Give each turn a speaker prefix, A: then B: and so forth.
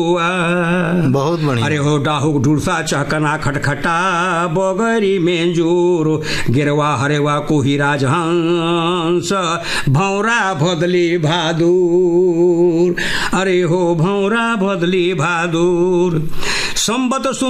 A: बहुत बढ़िया।
B: अरे हो डाहुक ढुरसा चहकना खटखटा बगरी मेंजूर गिरवा हरेवा कोही राजहंस भौरा भदली भादुर। अरे हो भौरा भदली भादुर संबत